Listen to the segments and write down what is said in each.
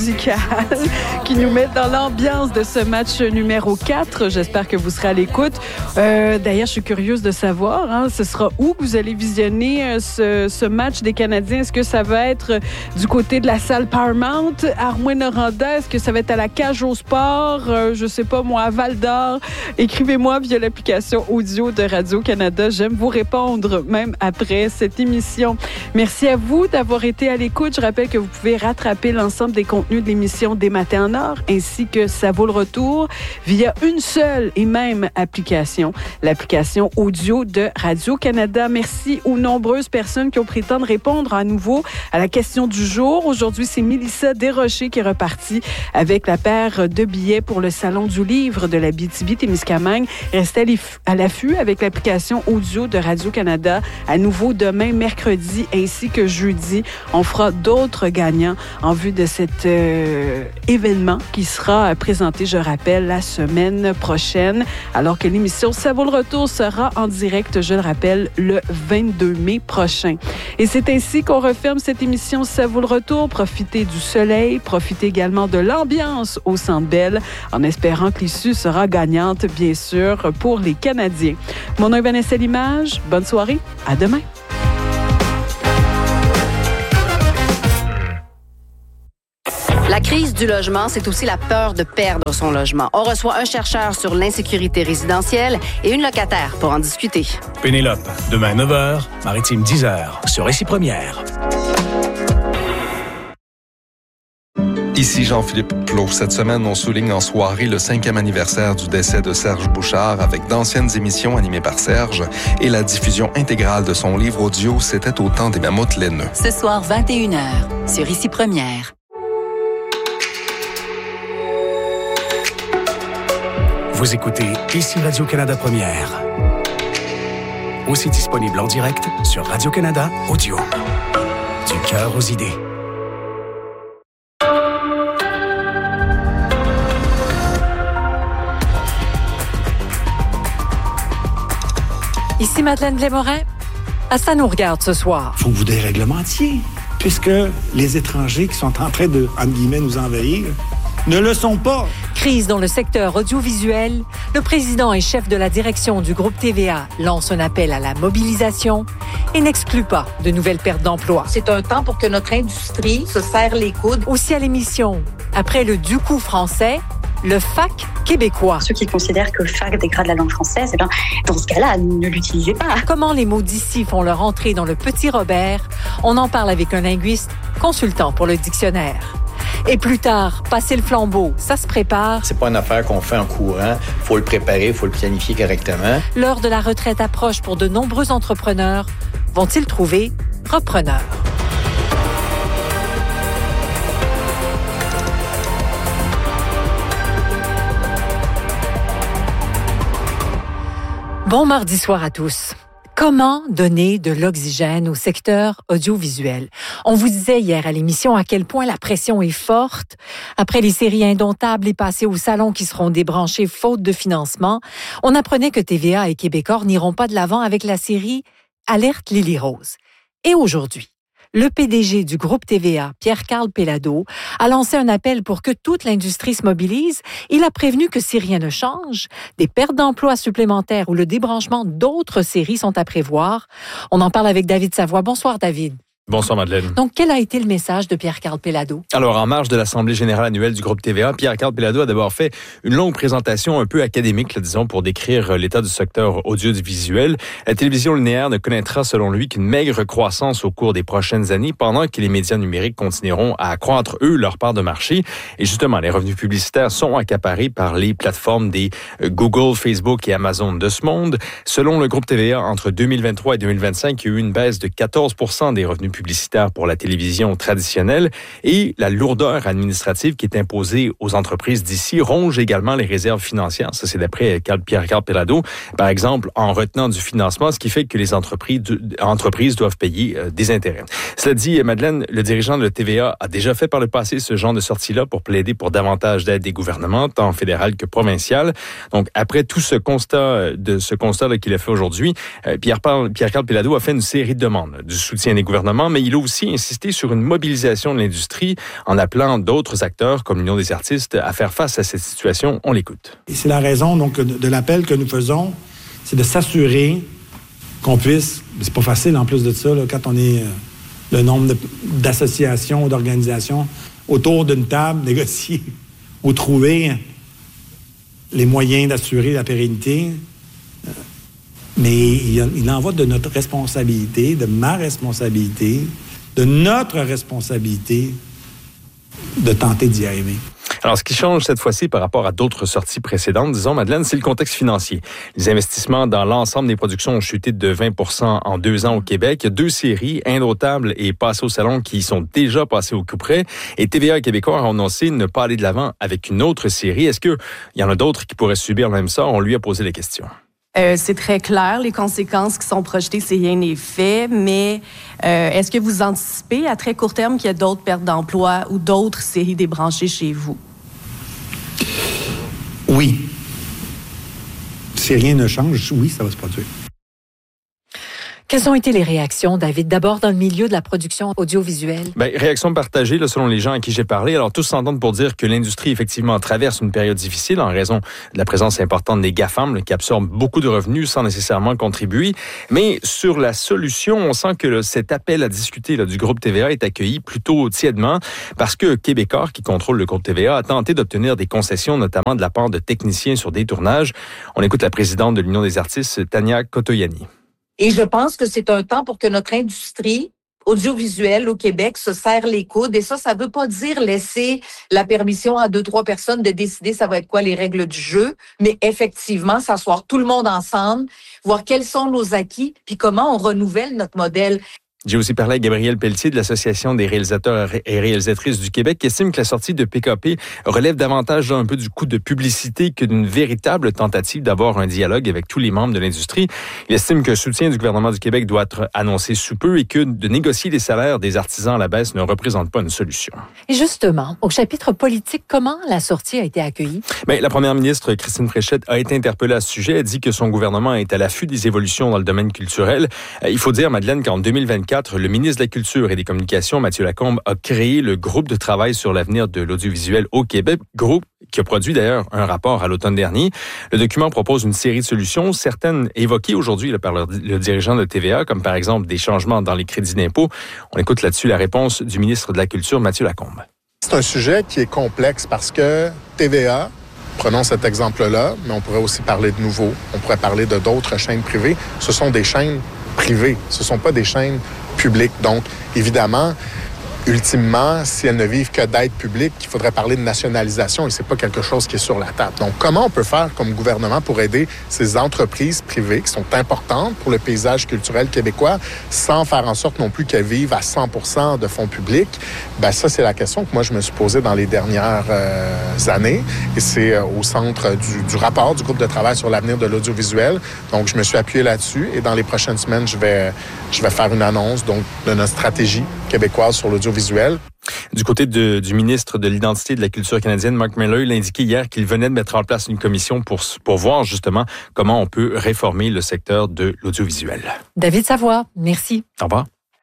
musicale qui nous met dans l'ambiance de ce match numéro 4. J'espère que vous serez à l'écoute. D'ailleurs, je suis curieuse de savoir, ce sera où que vous allez visionner ce match des Canadiens. Est-ce que ça va être du côté de la salle Paramount, à Rouyn-Noranda? Est-ce que ça va être à la Cage au Sport? Je sais pas, moi, à Val-d'Or? Écrivez-moi via l'application audio de Radio-Canada. J'aime vous répondre, même après cette émission. Merci à vous d'avoir été à l'écoute. Je rappelle que vous pouvez rattraper l'ensemble des contenus de l'émission Des Matins en Or, ainsi que Ça vaut le retour, via une seule et même application, l'application audio de Radio-Canada. Merci aux nombreuses personnes qui ont pris le temps de répondre à nouveau à la question du jour. Aujourd'hui, c'est Mélissa Desrochers qui est repartie avec la paire de billets pour le Salon du livre de la Abitibi-Témiscamingue. Restez à l'affût avec l'application audio de Radio-Canada. À nouveau demain, mercredi, ainsi que jeudi. On fera d'autres gagnants en vue de cet événement qui sera présenté, je rappelle, la semaine prochaine, alors que l'émission Ça vaut le retour sera en direct, je le rappelle, le 22 mai prochain. Et c'est ainsi qu'on referme cette émission Ça vaut le retour. Profitez du soleil, profitez également de l'ambiance au Centre Bell, en espérant que l'issue sera gagnante, bien sûr, pour les Canadiens. Mon nom est Vanessa Limage. Bonne soirée. À demain. La crise du logement, c'est aussi la peur de perdre son logement. On reçoit un chercheur sur l'insécurité résidentielle et une locataire pour en discuter. Pénélope, demain 9h, Maritime 10h, sur Ici Première. Ici Jean-Philippe Plot. Cette semaine, on souligne en soirée le 5e anniversaire du décès de Serge Bouchard avec d'anciennes émissions animées par Serge et la diffusion intégrale de son livre audio « C'était au temps des mammouths laineux ». Ce soir, 21h, sur Ici Première. Vous écoutez Ici Radio-Canada Première. Aussi disponible en direct sur Radio-Canada Audio. Du cœur aux idées. Ici Madeleine Blais-Morin. Ça nous regarde ce soir. Faut que vous déréglementiez, puisque les étrangers qui sont en train de, entre guillemets, nous envahir, ne le sont pas. Crise dans le secteur audiovisuel. Le président et chef de la direction du groupe TVA lance un appel à la mobilisation et n'exclut pas de nouvelles pertes d'emplois. C'est un temps pour que notre industrie se serre les coudes. Aussi à l'émission, après le du coup français, le FAC québécois. Ceux qui considèrent que le FAC dégrade la langue française, dans ce cas-là, ne l'utilisez pas. Comment les mots d'ici font leur entrée dans le Petit Robert? On en parle avec un linguiste consultant pour le dictionnaire. Et plus tard, passer le flambeau, ça se prépare. C'est pas une affaire qu'on fait en courant. Faut le préparer, faut le planifier correctement. L'heure de la retraite approche pour de nombreux entrepreneurs. Vont-ils trouver repreneurs? Bon mardi soir à tous. Comment donner de l'oxygène au secteur audiovisuel? On vous disait hier à l'émission à quel point la pression est forte. Après les séries indomptables et passées au salon qui seront débranchées faute de financement, on apprenait que TVA et Québecor n'iront pas de l'avant avec la série Alerte Lily Rose. Et aujourd'hui, le PDG du groupe TVA, Pierre-Carl Péladeau, a lancé un appel pour que toute l'industrie se mobilise. Il a prévenu que si rien ne change, des pertes d'emplois supplémentaires ou le débranchement d'autres séries sont à prévoir. On en parle avec David Savoie. Bonsoir, David. Bonsoir Madeleine. Donc, quel a été le message de Pierre-Carl Péladeau? Alors, en marge de l'Assemblée générale annuelle du groupe TVA, Pierre-Carl Péladeau a d'abord fait une longue présentation un peu académique, disons, pour décrire l'état du secteur audiovisuel. La télévision linéaire ne connaîtra, selon lui, qu'une maigre croissance au cours des prochaines années, pendant que les médias numériques continueront à accroître, eux, leur part de marché. Et justement, les revenus publicitaires sont accaparés par les plateformes des Google, Facebook et Amazon de ce monde. Selon le groupe TVA, entre 2023 et 2025, il y a eu une baisse de 14% des revenus publicitaire pour la télévision traditionnelle et la lourdeur administrative qui est imposée aux entreprises d'ici ronge également les réserves financières. Ça, c'est d'après Pierre-Carl Péladeau. Par exemple, en retenant du financement, ce qui fait que les entreprises doivent payer des intérêts. Cela dit, Madeleine, le dirigeant de la TVA a déjà fait par le passé ce genre de sortie-là pour plaider pour davantage d'aide des gouvernements, tant fédéral que provincial. Donc, après tout ce constat qu'il a fait aujourd'hui, Pierre-Carl Péladeau a fait une série de demandes. Du soutien des gouvernements, président, mais il a aussi insisté sur une mobilisation de l'industrie en appelant d'autres acteurs comme l'Union des artistes à faire face à cette situation. On l'écoute. Et c'est la raison donc de l'appel que nous faisons, c'est de s'assurer qu'on puisse, c'est pas facile en plus de ça, là, quand on est le nombre d'associations ou d'organisations autour d'une table, négocier ou trouver les moyens d'assurer la pérennité. Mais il en va de notre responsabilité, de ma responsabilité, de notre responsabilité de tenter d'y arriver. Alors, ce qui change cette fois-ci par rapport à d'autres sorties précédentes, disons, Madeleine, c'est le contexte financier. Les investissements dans l'ensemble des productions ont chuté de 20% en 2 ans au Québec. Il y a 2 séries, Indomptable et Passé au salon, qui sont déjà passées au couperet. Et TVA et Québécois ont annoncé ne pas aller de l'avant avec une autre série. Est-ce qu'il y en a d'autres qui pourraient subir le même sort? On lui a posé les questions. C'est très clair, les conséquences qui sont projetées, c'est rien n'est fait, mais est-ce que vous anticipez à très court terme qu'il y a d'autres pertes d'emploi ou d'autres séries débranchées chez vous? Oui. Si rien ne change, oui, ça va se produire. Quelles ont été les réactions, David? D'abord, dans le milieu de la production audiovisuelle. Réactions partagées, là, selon les gens à qui j'ai parlé. Alors, tous s'entendent pour dire que l'industrie, effectivement, traverse une période difficile en raison de la présence importante des GAFAM, là, qui absorbent beaucoup de revenus sans nécessairement contribuer. Mais sur la solution, on sent que cet appel à discuter là, du groupe TVA est accueilli plutôt tièdement parce que Québécois, qui contrôle le groupe TVA, a tenté d'obtenir des concessions, notamment de la part de techniciens sur des tournages. On écoute la présidente de l'Union des artistes, Tania Kotoyani. Et je pense que c'est un temps pour que notre industrie audiovisuelle au Québec se serre les coudes. Et ça veut pas dire laisser la permission à 2-3 personnes de décider ça va être quoi les règles du jeu, mais effectivement, s'asseoir tout le monde ensemble, voir quels sont nos acquis, puis comment on renouvelle notre modèle. J'ai aussi parlé à Gabriel Pelletier de l'Association des réalisateurs et réalisatrices du Québec qui estime que la sortie de PKP relève davantage un peu du coup de publicité que d'une véritable tentative d'avoir un dialogue avec tous les membres de l'industrie. Il estime que le soutien du gouvernement du Québec doit être annoncé sous peu et que de négocier les salaires des artisans à la baisse ne représente pas une solution. Et justement, au chapitre politique, comment la sortie a été accueillie? La première ministre Christine Fréchette a été interpellée à ce sujet. Elle dit que son gouvernement est à l'affût des évolutions dans le domaine culturel. Il faut dire, Madeleine, qu'en 2024, le ministre de la Culture et des Communications, Mathieu Lacombe, a créé le groupe de travail sur l'avenir de l'audiovisuel au Québec, groupe qui a produit d'ailleurs un rapport à l'automne dernier. Le document propose une série de solutions, certaines évoquées aujourd'hui par le dirigeant de TVA, comme par exemple des changements dans les crédits d'impôt. On écoute là-dessus la réponse du ministre de la Culture, Mathieu Lacombe. C'est un sujet qui est complexe parce que TVA, prenons cet exemple-là, mais on pourrait aussi parler de Nouveau, on pourrait parler de d'autres chaînes privées. Ce sont des chaînes privées, ce ne sont pas des chaînes publiques. Donc, évidemment, ultimement, si elles ne vivent que d'aides publiques, il faudrait parler de nationalisation et c'est pas quelque chose qui est sur la table. Donc, comment on peut faire comme gouvernement pour aider ces entreprises privées qui sont importantes pour le paysage culturel québécois sans faire en sorte non plus qu'elles vivent à 100% de fonds publics? Ça, c'est la question que moi, je me suis posée dans les dernières années et c'est au centre du rapport du groupe de travail sur l'avenir de l'audiovisuel. Donc, je me suis appuyé là-dessus et dans les prochaines semaines, je vais faire une annonce donc, de notre stratégie québécoise sur l'audiovisuel. Du côté du ministre de l'Identité et de la Culture canadienne, Mark Miller, il a indiqué hier qu'il venait de mettre en place une commission pour voir justement comment on peut réformer le secteur de l'audiovisuel. David Savoie, merci. Au revoir.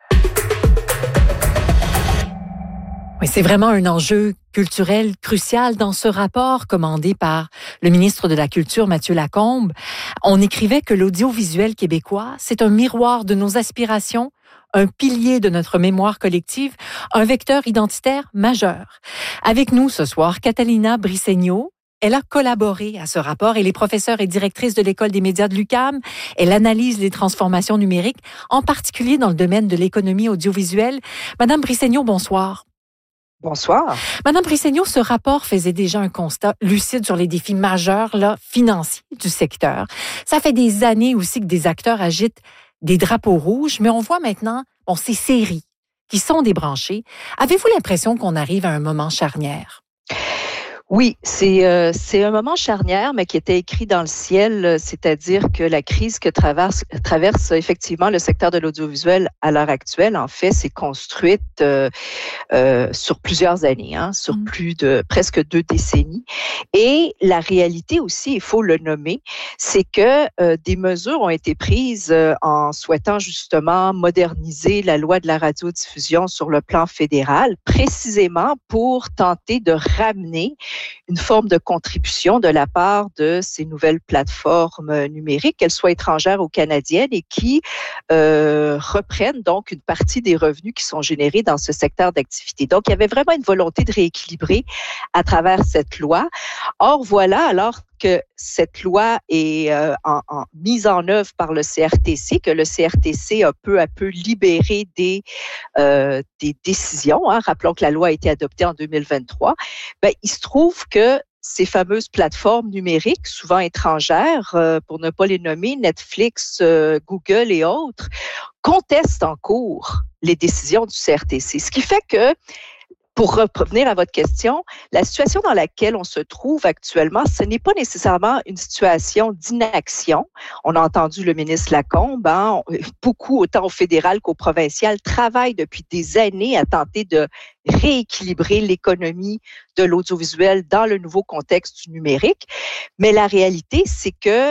Oui, c'est vraiment un enjeu culturel crucial dans ce rapport commandé par le ministre de la Culture, Mathieu Lacombe. On écrivait que l'audiovisuel québécois, c'est un miroir de nos aspirations, un pilier de notre mémoire collective, un vecteur identitaire majeur. Avec nous ce soir, Catalina Bricegno. Elle a collaboré à ce rapport. Elle est professeure et directrice de l'École des médias de l'UQAM. Elle analyse les transformations numériques, en particulier dans le domaine de l'économie audiovisuelle. Madame Bricegno, bonsoir. Bonsoir. Madame Bricegno, ce rapport faisait déjà un constat lucide sur les défis majeurs financiers du secteur. Ça fait des années aussi que des acteurs agitent des drapeaux rouges, mais on voit maintenant ces séries qui sont débranchées. Avez-vous l'impression qu'on arrive à un moment charnière? Oui, c'est un moment charnière, mais qui était écrit dans le ciel, c'est-à-dire que la crise que traverse effectivement le secteur de l'audiovisuel à l'heure actuelle, en fait, s'est construite sur plusieurs années, sur plus de presque 2 décennies. Et la réalité aussi, il faut le nommer, c'est que des mesures ont été prises en souhaitant justement moderniser la loi de la radiodiffusion sur le plan fédéral, précisément pour tenter de ramener une forme de contribution de la part de ces nouvelles plateformes numériques, qu'elles soient étrangères ou canadiennes, et qui reprennent donc une partie des revenus qui sont générés dans ce secteur d'activité. Donc, il y avait vraiment une volonté de rééquilibrer à travers cette loi. Or, voilà, alors que cette loi est mise en œuvre par le CRTC, que le CRTC a peu à peu libéré des décisions. Rappelons que la loi a été adoptée en 2023. Il se trouve que ces fameuses plateformes numériques, souvent étrangères, pour ne pas les nommer, Netflix, Google et autres, contestent en cours les décisions du CRTC. Ce qui fait que, pour revenir à votre question, la situation dans laquelle on se trouve actuellement, ce n'est pas nécessairement une situation d'inaction. On a entendu le ministre Lacombe, beaucoup, autant au fédéral qu'au provincial, travaillent depuis des années à tenter de rééquilibrer l'économie de l'audiovisuel dans le nouveau contexte du numérique. Mais la réalité, c'est que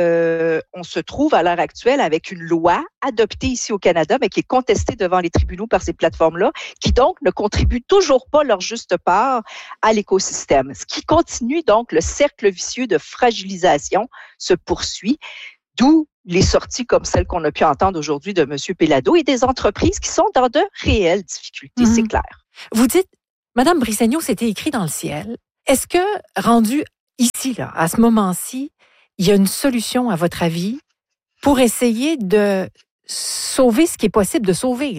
on se trouve à l'heure actuelle avec une loi adoptée ici au Canada, mais qui est contestée devant les tribunaux par ces plateformes-là, qui donc ne contribuent toujours pas leur juste part à l'écosystème. Ce qui continue donc, le cercle vicieux de fragilisation se poursuit, d'où les sorties comme celles qu'on a pu entendre aujourd'hui de M. Péladeau et des entreprises qui sont dans de réelles difficultés, c'est clair. Vous dites, Mme Brissegnaud, c'était écrit dans le ciel. Est-ce que, rendu ici, là, à ce moment-ci, il y a une solution, à votre avis, pour essayer de sauver ce qui est possible de sauver?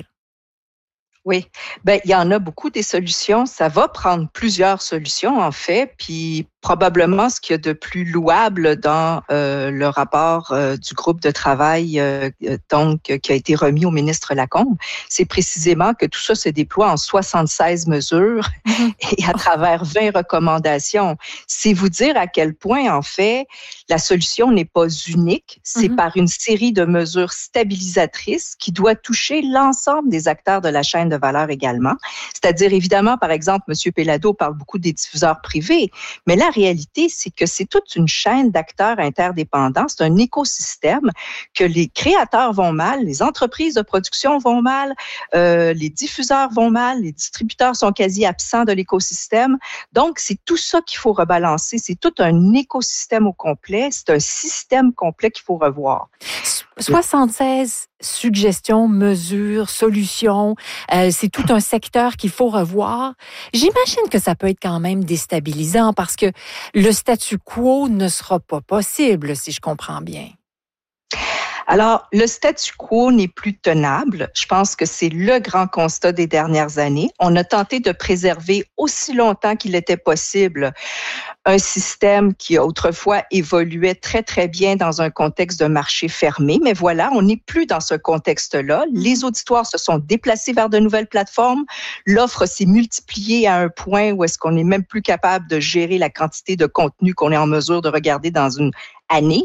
Oui, il y en a beaucoup des solutions. Ça va prendre plusieurs solutions, en fait, puis probablement ce qu'il y a de plus louable dans le rapport du groupe de travail qui a été remis au ministre Lacombe, c'est précisément que tout ça se déploie en 76 mesures et à travers 20 recommandations. C'est vous dire à quel point, en fait, la solution n'est pas unique. C'est par une série de mesures stabilisatrices qui doit toucher l'ensemble des acteurs de la chaîne de valeur également. C'est-à-dire, évidemment, par exemple, M. Péladeau parle beaucoup des diffuseurs privés, mais la réalité, c'est que c'est toute une chaîne d'acteurs interdépendants. C'est un écosystème que les créateurs vont mal, les entreprises de production vont mal, les diffuseurs vont mal, les distributeurs sont quasi absents de l'écosystème. Donc, c'est tout ça qu'il faut rebalancer. C'est tout un écosystème au complet. C'est un système complet qu'il faut revoir. 76 suggestions, mesures, solutions. C'est tout un secteur qu'il faut revoir. J'imagine que ça peut être quand même déstabilisant parce que le statu quo ne sera pas possible, si je comprends bien. Alors, le statu quo n'est plus tenable. Je pense que c'est le grand constat des dernières années. On a tenté de préserver aussi longtemps qu'il était possible un système qui autrefois évoluait très, très bien dans un contexte de marché fermé. Mais voilà, on n'est plus dans ce contexte-là. Les auditoires se sont déplacés vers de nouvelles plateformes. L'offre s'est multipliée à un point où est-ce qu'on n'est même plus capable de gérer la quantité de contenu qu'on est en mesure de regarder dans une année.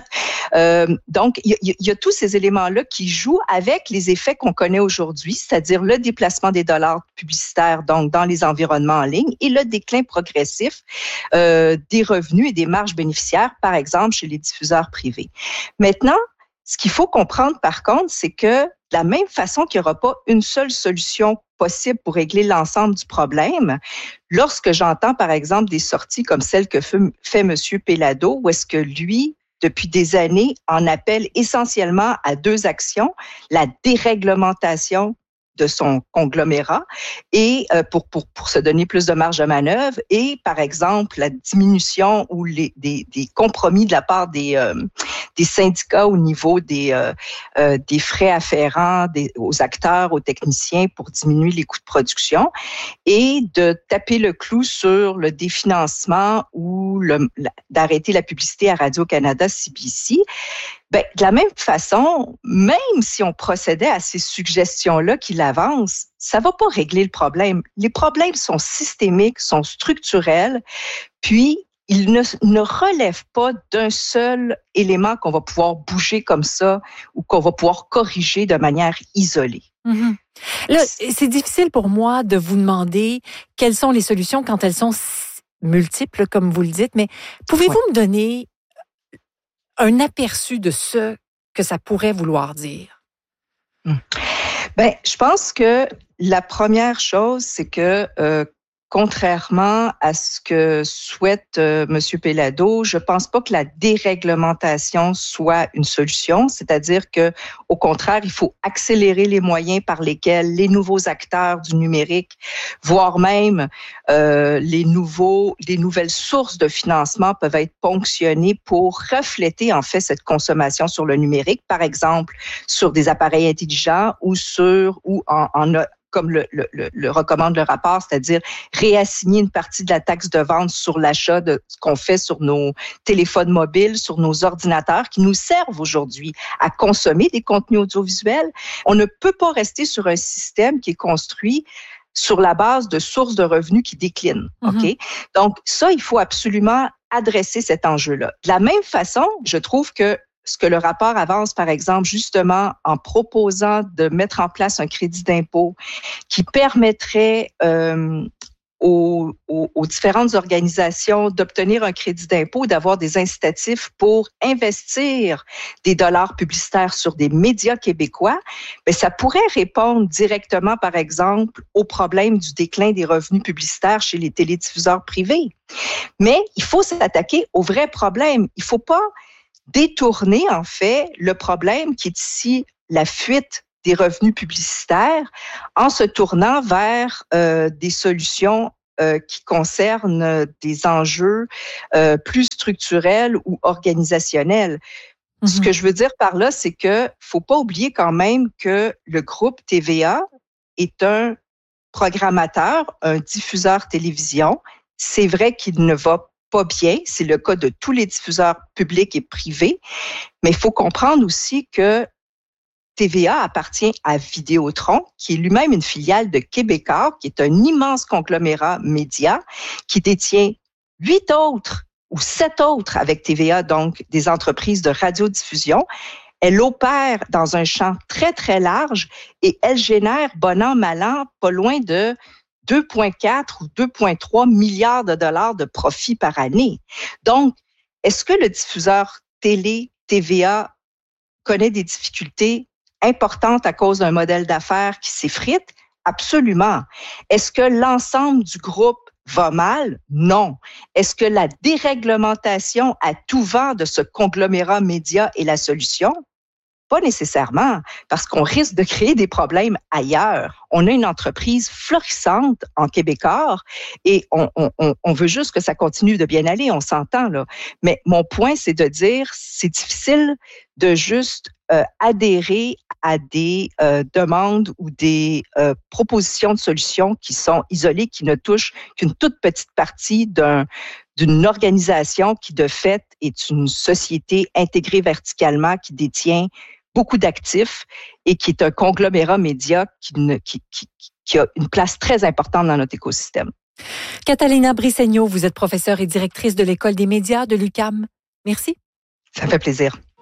Donc, il y a tous ces éléments-là qui jouent avec les effets qu'on connaît aujourd'hui, c'est-à-dire le déplacement des dollars publicitaires donc dans les environnements en ligne et le déclin progressif des revenus et des marges bénéficiaires, par exemple, chez les diffuseurs privés. Maintenant, ce qu'il faut comprendre, par contre, c'est que de la même façon qu'il n'y aura pas une seule solution possible pour régler l'ensemble du problème, lorsque j'entends, par exemple, des sorties comme celle que fait M. Péladeau, où est-ce que lui, depuis des années, en appelle essentiellement à 2 actions, la déréglementation de son conglomérat et pour se donner plus de marge de manœuvre et, par exemple, la diminution ou des compromis de la part des syndicats au niveau des frais afférents aux acteurs, aux techniciens pour diminuer les coûts de production et de taper le clou sur le définancement ou d'arrêter la publicité à Radio-Canada, CBC. De la même façon, même si on procédait à ces suggestions-là qu'il avance, ça va pas régler le problème. Les problèmes sont systémiques, sont structurels, puis ils ne relèvent pas d'un seul élément qu'on va pouvoir bouger comme ça ou qu'on va pouvoir corriger de manière isolée. Mm-hmm. Là, c'est difficile pour moi de vous demander quelles sont les solutions quand elles sont multiples, comme vous le dites, mais pouvez-vous me donner un aperçu de ce que ça pourrait vouloir dire? Je pense que la première chose, c'est que contrairement à ce que souhaite M. Péladeau, je pense pas que la déréglementation soit une solution, c'est-à-dire que, au contraire, il faut accélérer les moyens par lesquels les nouveaux acteurs du numérique, voire même les nouvelles sources de financement peuvent être ponctionnées pour refléter en fait cette consommation sur le numérique, par exemple sur des appareils intelligents ou comme le recommande le rapport, c'est-à-dire réassigner une partie de la taxe de vente sur l'achat de ce qu'on fait sur nos téléphones mobiles, sur nos ordinateurs, qui nous servent aujourd'hui à consommer des contenus audiovisuels. On ne peut pas rester sur un système qui est construit sur la base de sources de revenus qui déclinent. OK? Donc, ça, il faut absolument adresser cet enjeu-là. De la même façon, je trouve que ce que le rapport avance, par exemple, justement, en proposant de mettre en place un crédit d'impôt qui permettrait aux différentes organisations d'obtenir un crédit d'impôt, d'avoir des incitatifs pour investir des dollars publicitaires sur des médias québécois, ça pourrait répondre directement, par exemple, au problème du déclin des revenus publicitaires chez les télédiffuseurs privés. Mais il faut s'attaquer au vrai problème. Il ne faut pas détourner, en fait, le problème qui est ici la fuite des revenus publicitaires en se tournant vers des solutions qui concernent des enjeux plus structurels ou organisationnels. Ce que je veux dire par là, c'est que faut pas oublier quand même que le groupe TVA est un programmateur, un diffuseur télévision. C'est vrai qu'il ne va pas bien, c'est le cas de tous les diffuseurs publics et privés, mais il faut comprendre aussi que TVA appartient à Vidéotron, qui est lui-même une filiale de Québécois, qui est un immense conglomérat média, qui détient 8 autres ou 7 autres avec TVA, donc des entreprises de radiodiffusion. Elle opère dans un champ très, très large et elle génère, bon an, mal an, pas loin de 2,4 ou 2,3 milliards de dollars de profit par année. Donc, est-ce que le diffuseur télé, TVA, connaît des difficultés importantes à cause d'un modèle d'affaires qui s'effrite? Absolument. Est-ce que l'ensemble du groupe va mal? Non. Est-ce que la déréglementation à tout vent de ce conglomérat média est la solution? Pas nécessairement, parce qu'on risque de créer des problèmes ailleurs. On a une entreprise florissante en Québécois et on veut juste que ça continue de bien aller, on s'entend là. Mais mon point, c'est de dire, c'est difficile de juste adhérer à des demandes ou des propositions de solutions qui sont isolées, qui ne touchent qu'une toute petite partie d'une organisation qui, de fait, est une société intégrée verticalement qui détient beaucoup d'actifs et qui est un conglomérat média qui a une place très importante dans notre écosystème. Catalina Brisegno, vous êtes professeure et directrice de l'École des médias de l'UQAM. Merci. Ça me fait plaisir.